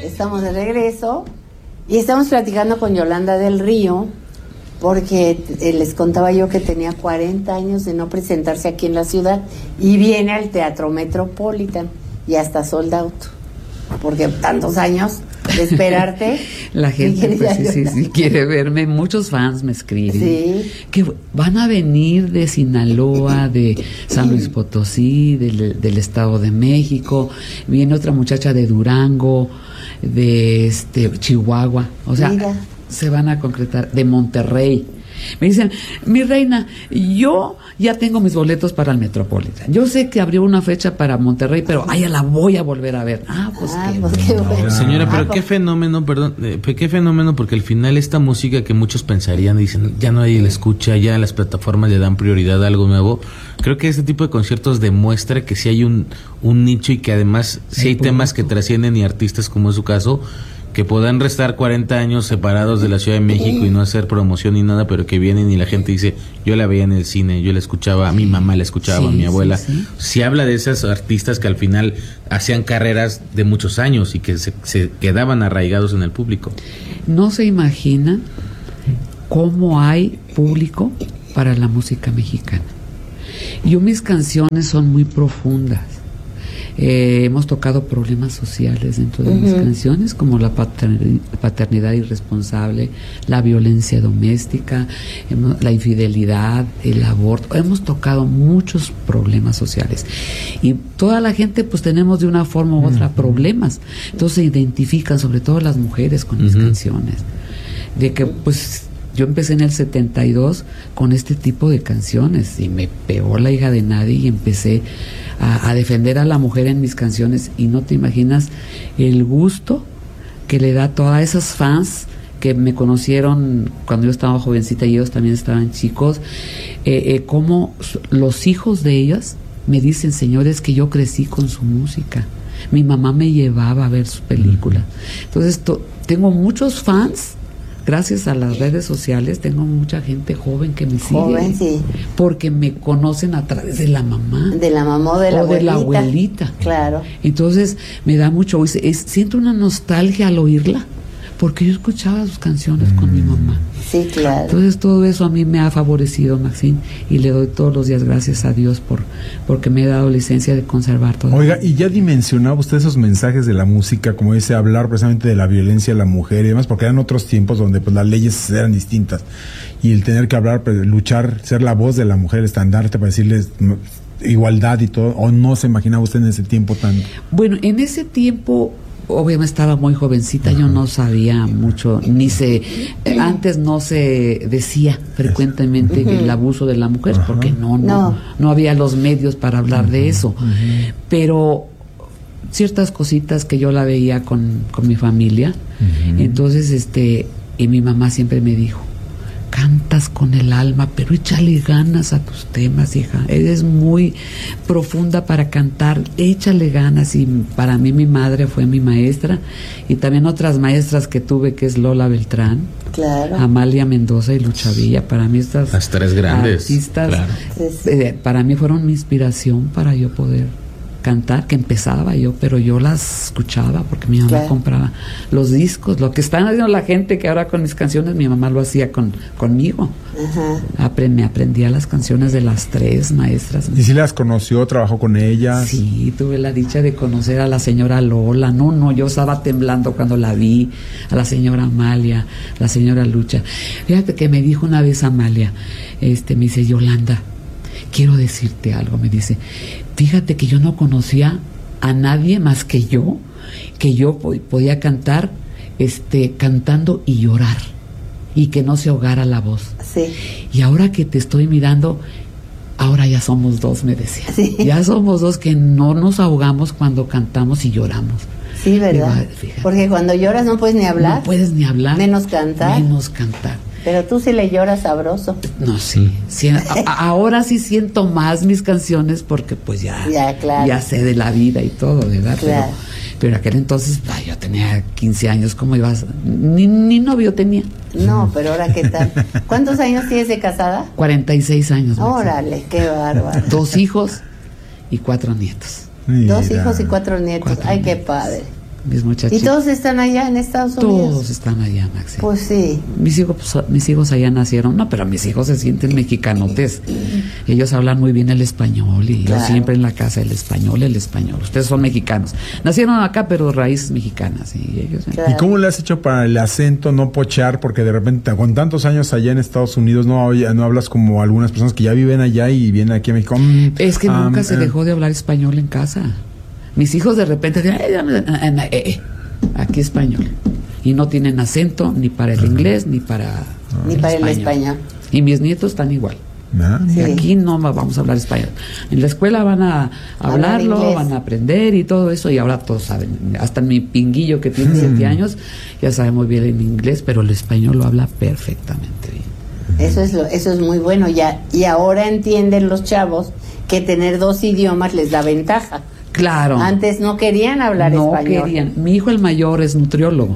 Estamos de regreso y estamos platicando con Yolanda del Río porque les contaba yo que tenía 40 años de no presentarse aquí en la ciudad y viene al Teatro Metropolitan y hasta sold out, porque tantos años de esperarte. La gente pues, sí quiere verme. Muchos fans me escriben que van a venir de Sinaloa, de San Luis Potosí, del Estado de México. Viene otra muchacha de Durango, de Chihuahua. O sea, mira, se van a concretar, de Monterrey. Me dicen, mi reina, yo ya tengo mis boletos para el Metropolitan. Yo sé que abrió una fecha para Monterrey, pero ya la voy a volver a ver. Qué bueno. Señora, pero qué fenómeno, qué fenómeno, porque al final esta música que muchos pensarían, dicen, ya nadie la escucha, ya las plataformas le dan prioridad a algo nuevo. Creo que este tipo de conciertos demuestra que sí hay un nicho y que además sí hay temas que trascienden y artistas, como es su caso, que puedan restar 40 años separados de la Ciudad de México y no hacer promoción ni nada, pero que vienen y la gente dice, yo la veía en el cine, yo la escuchaba, mi mamá la escuchaba, mi abuela. Sí habla de esos artistas que al final hacían carreras de muchos años y que se quedaban arraigados en el público. No se imagina cómo hay público para la música mexicana. Mis canciones son muy profundas. Hemos tocado problemas sociales dentro de mis canciones, como la paternidad irresponsable, la violencia doméstica, la infidelidad, el aborto. Hemos tocado muchos problemas sociales y toda la gente pues tenemos de una forma u otra problemas, entonces se identifican, sobre todo las mujeres, con mis canciones, de que pues yo empecé en el 72 con este tipo de canciones y me pegó La hija de nadie y empecé a defender a la mujer en mis canciones, y no te imaginas el gusto que le da a todas esas fans que me conocieron cuando yo estaba jovencita y ellos también estaban chicos, como los hijos de ellas me dicen, señores, que yo crecí con su música, mi mamá me llevaba a ver sus películas. Entonces tengo muchos fans. Gracias a las redes sociales tengo mucha gente joven que me sigue, porque me conocen a través de la mamá. De la mamá o de la abuelita. De la abuelita. Claro. Entonces me da mucho, siento una nostalgia al oírla, porque yo escuchaba sus canciones con mi mamá. Sí, claro. Entonces todo eso a mí me ha favorecido, Maxine, y le doy todos los días gracias a Dios porque me he dado licencia de conservar todo. Oiga, y ya dimensionaba usted esos mensajes de la música, como dice, hablar precisamente de la violencia a la mujer y demás, porque eran otros tiempos donde pues las leyes eran distintas, y el tener que hablar, pues, luchar, ser la voz de la mujer, el estandarte para decirles igualdad y todo, o no se imaginaba usted en ese tiempo tan... Bueno, en ese tiempo obviamente estaba muy jovencita, yo no sabía mucho, antes no se decía frecuentemente el abuso de la mujer, porque no había los medios para hablar de eso, pero ciertas cositas que yo la veía con mi familia, entonces y mi mamá siempre me dijo, cantas con el alma, pero échale ganas a tus temas, hija. Eres muy profunda para cantar, échale ganas. Y para mí mi madre fue mi maestra, y también otras maestras que tuve, que es Lola Beltrán, Amalia Mendoza y Lucha Villa. Para mí estas las tres grandes artistas, para mí fueron mi inspiración para yo poder cantar, que empezaba yo, pero yo las escuchaba porque mi mamá compraba los discos, lo que están haciendo la gente que ahora con mis canciones, mi mamá lo hacía conmigo. Me aprendía las canciones de las tres maestras. ¿Y si las conoció, trabajó con ellas? Sí, tuve la dicha de conocer a la señora Lola, yo estaba temblando cuando la vi, a la señora Amalia, la señora Lucha. Fíjate que me dijo una vez Amalia, me dice, Yolanda, quiero decirte algo, me dice, fíjate que yo no conocía a nadie más que yo podía cantar, cantando y llorar, y que no se ahogara la voz. Sí. Y ahora que te estoy mirando, ahora ya somos dos, me decía. Sí. Ya somos dos que no nos ahogamos cuando cantamos y lloramos. Sí, ¿verdad? Digo, porque cuando lloras no puedes ni hablar. No puedes ni hablar. Menos cantar. Pero tú sí le lloras sabroso. No, sí. Ahora sí siento más mis canciones porque pues ya sé de la vida y todo, ¿verdad? Claro. Pero aquel entonces, yo tenía 15 años, ¿cómo ibas? Ni novio tenía. No, pero ahora ¿qué tal? ¿Cuántos años tienes de casada? 46 años. Órale, qué bárbaro. 2 hijos y 4 nietos. Mira. 2 hijos y 4 nietos. Ay, qué padre. mis muchachitos. ¿Y todos están allá en Estados Unidos? Todos están allá, Maxi. Pues sí. Mis hijos allá nacieron. No, pero mis hijos se sienten mexicanotes. Ellos hablan muy bien el español y yo siempre en la casa el español. Ustedes son mexicanos. Nacieron acá, pero raíces mexicanas. Y ellos. ¿Y cómo le has hecho para el acento no pochar? Porque de repente, con tantos años allá en Estados Unidos, no hablas como algunas personas que ya viven allá y vienen aquí a México. Es que nunca se dejó de hablar español en casa. Mis hijos de repente dicen, aquí español. Y no tienen acento ni para el inglés ni para el español. Y mis nietos están igual. Sí. Y aquí no vamos a hablar español. En la escuela van a hablarlo, van a aprender y todo eso. Y ahora todos saben. Hasta mi pinguillo que tiene 7 años ya sabe muy bien el inglés, pero el español lo habla perfectamente bien. Eso es muy bueno. Y ahora entienden los chavos que tener 2 idiomas les da ventaja. Claro. Antes no querían hablar español. No querían. Mi hijo el mayor es nutriólogo.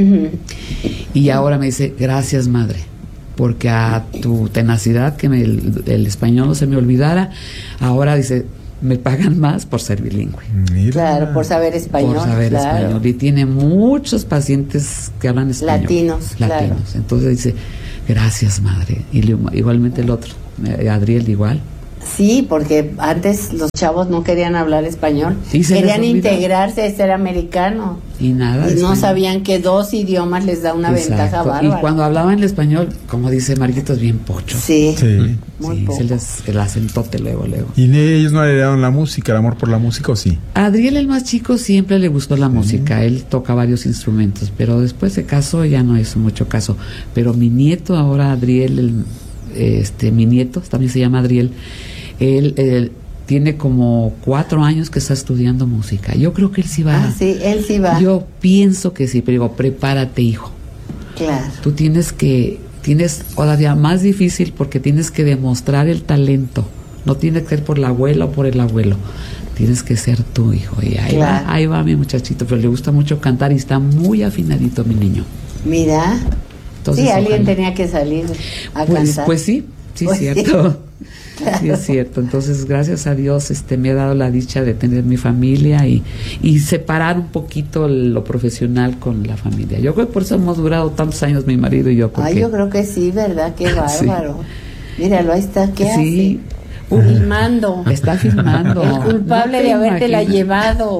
Y ahora me dice, gracias madre, porque a tu tenacidad que el español no se me olvidara, ahora dice, me pagan más por ser bilingüe. Mira. Claro, por saber español. Por saber español. Y tiene muchos pacientes que hablan español. Latinos. Claro. Entonces dice, gracias madre. Y igualmente el otro, Adriel igual. Sí, porque antes los chavos no querían hablar español, querían integrarse, ser americano. Y nada. Y no sabían que 2 idiomas les da una ventaja bárbara. Y cuando hablaban el español, como dice Marquitos, bien pocho. Sí. Muy poco. El acentote luego. ¿Y ellos no heredaron la música, el amor por la música o sí? Adriel, el más chico, siempre le gustó la música. Él toca varios instrumentos, pero después se casó, ya no hizo mucho caso. Pero mi nieto ahora, Adriel, mi nieto, también se llama Adriel, él tiene como 4 años que está estudiando música. Yo creo que él sí va. Sí, él sí va. Yo pienso que sí, pero digo, prepárate, hijo. Claro. Tú tienes todavía más difícil porque tienes que demostrar el talento. No tiene que ser por la abuela o por el abuelo. Tienes que ser tú, hijo. Y ahí va mi muchachito, pero le gusta mucho cantar y está muy afinadito mi niño. Mira. Entonces, sí, alguien tenía que salir a cantar. Pues sí, es cierto. Claro. Sí, es cierto. Entonces, gracias a Dios, me ha dado la dicha de tener mi familia y separar un poquito lo profesional con la familia. Yo creo que por eso hemos durado tantos años mi marido y yo. Yo creo que sí, ¿verdad? Qué bárbaro. Sí. Míralo, ahí está. ¿Qué hace? Filmando. Está filmando. El culpable de habértela llevado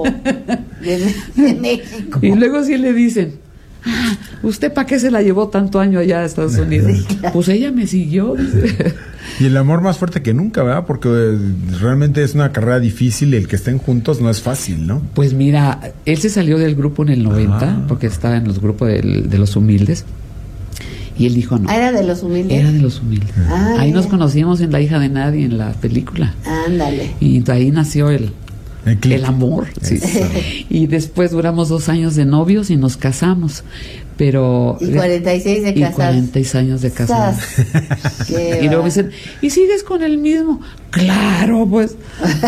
de México. Y luego sí le dicen, ¿usted para qué se la llevó tanto año allá a Estados Unidos? Sí, claro. Pues ella me siguió. Y el amor más fuerte que nunca, ¿verdad? Porque realmente es una carrera difícil y el que estén juntos no es fácil, ¿no? Pues mira, él se salió del grupo en el 90, porque estaba en los grupos de los humildes. Y él dijo no. ¿Era de los humildes? Era de los humildes. Ahí nos conocimos en La hija de nadie, en la película. Ándale. Y ahí nació el amor. Sí. Y después duramos 2 años de novios y nos casamos. Pero y 46 de casados. Y 46 años de casados. Y luego me dicen, ¿y sigues con el mismo? Claro, pues.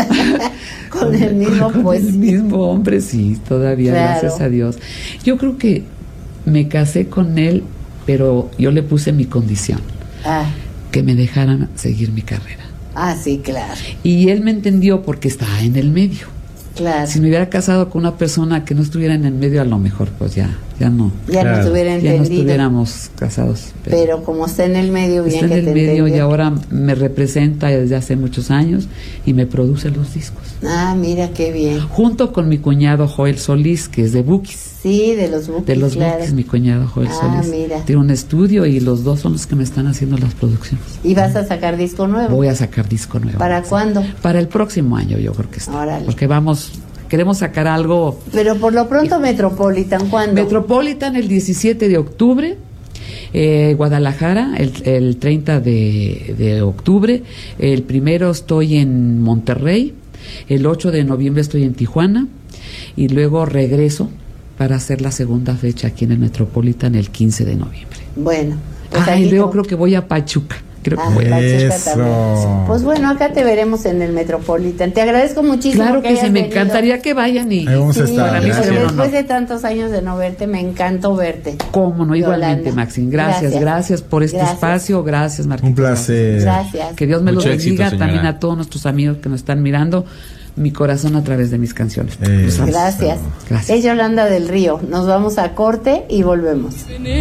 Con el mismo, pues. Con el mismo hombre, sí, todavía, gracias a Dios. Yo creo que me casé con él, pero yo le puse mi condición. Que me dejaran seguir mi carrera. Sí, claro. Y él me entendió porque estaba en el medio. Claro. Si me hubiera casado con una persona que no estuviera en el medio, a lo mejor pues ya no. Ya no estuviera entendido. Ya no estuviéramos casados. Pero como está en el medio, bien está que en el medio y ahora me representa desde hace muchos años y me produce los discos. Mira qué bien. Junto con mi cuñado Joel Solís, que es de Bukis. Sí, de los Bukis. De los Bukis, mi cuñado Joel Solís. Mira. Tiene un estudio y los dos son los que me están haciendo las producciones. ¿Y vas a sacar disco nuevo? Voy a sacar disco nuevo. ¿Para cuándo? Para el próximo año, yo creo que está. Órale. Porque queremos sacar algo. Pero por lo pronto Metropolitan, ¿cuándo? Metropolitan el 17 de octubre. Guadalajara el 30 de octubre. El 1 estoy en Monterrey. El 8 de noviembre estoy en Tijuana. Y luego regreso para hacer la segunda fecha aquí en el Metropolitan el 15 de noviembre. Bueno. Pues y luego creo que voy a Pachuca. Creo que voy a Pachuca también. Pues bueno, acá te veremos en el Metropolitan. Te agradezco muchísimo. Claro que sí, me encantaría que vayan y vamos a estar. Después de tantos años de no verte, me encantó verte. Cómo no, igualmente, Maxine. Gracias por este espacio. Gracias, Marquita. Un placer. Gracias. Que Dios me los bendiga también a todos nuestros amigos que nos están mirando. mi corazón a través de mis canciones. Gracias. Es Yolanda del Río. Nos vamos a corte y volvemos.